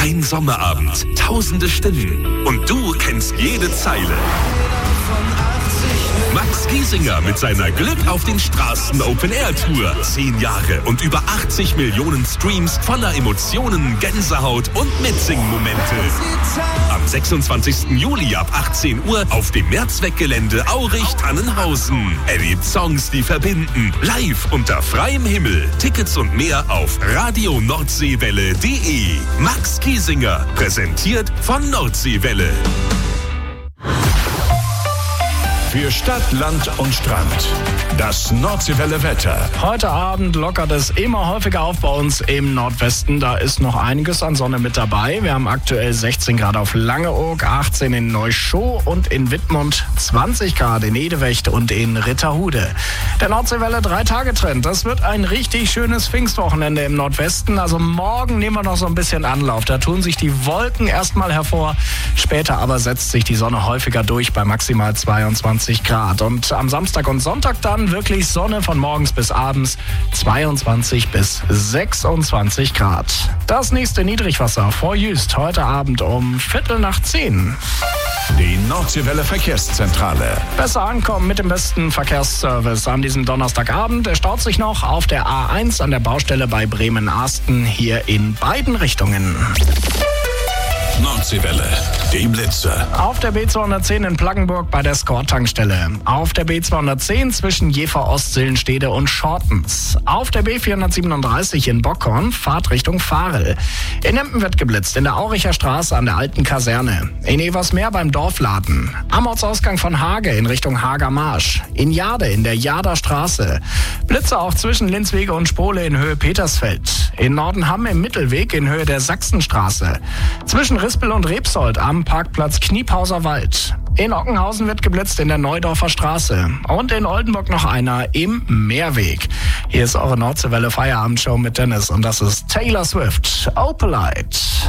Ein Sommerabend, tausende Stimmen und du kennst jede Zeile. Max Giesinger mit seiner Glück auf den Straßen Open-Air-Tour. 10 Jahre und über 80 Millionen Streams voller Emotionen, Gänsehaut und Mitsingen-Momente. Am 26. Juli ab 18 Uhr auf dem Mehrzweckgelände Aurich-Tannenhausen. Erlebt Songs, die verbinden. Live unter freiem Himmel. Tickets und mehr auf radionordseewelle.de. Max Giesinger, präsentiert von Nordseewelle. Für Stadt, Land und Strand. Das Nordseewelle Wetter. Heute Abend lockert es immer häufiger auf bei uns im Nordwesten. Da ist noch einiges an Sonne mit dabei. Wir haben aktuell 16 Grad auf Langeoog, 18 in Neuschow und in Wittmund, 20 Grad in Edewecht und in Ritterhude. Der Nordseewelle 3-Tage-Trend. Das wird ein richtig schönes Pfingstwochenende im Nordwesten. Also morgen nehmen wir noch so ein bisschen Anlauf. Da tun sich die Wolken erstmal hervor. Später aber setzt sich die Sonne häufiger durch bei maximal 22 Grad. Und am Samstag und Sonntag dann wirklich Sonne von morgens bis abends, 22 bis 26 Grad. Das nächste Niedrigwasser vor Jüst heute Abend um 9:15. Die Nordseewelle Verkehrszentrale. Besser ankommen mit dem besten Verkehrsservice an diesem Donnerstagabend. Er staut sich noch auf der A1 an der Baustelle bei Bremen-Arsten hier in beiden Richtungen. Nordseewelle, die Blitze. Auf der B210 in Plaggenburg bei der Skor-Tankstelle. Auf der B210 zwischen Jever-Ost-Sillenstede und Schortens. Auf der B437 in Bockhorn, Fahrtrichtung Farel. In Empen wird geblitzt, in der Auricher Straße an der alten Kaserne. In Eversmeer beim Dorfladen. Am Ortsausgang von Hage in Richtung Hager Marsch. In Jade in der Jader Straße. Blitze auch zwischen Linzwege und Spole in Höhe Petersfeld. In Nordenham im Mittelweg in Höhe der Sachsenstraße. Zwischen Rispel und Rebsold am Parkplatz Kniepauser Wald. In Ockenhausen wird geblitzt in der Neudorfer Straße. Und in Oldenburg noch einer im Meerweg. Hier ist eure Nordseewelle Feierabendshow mit Dennis und das ist Taylor Swift, Opalite.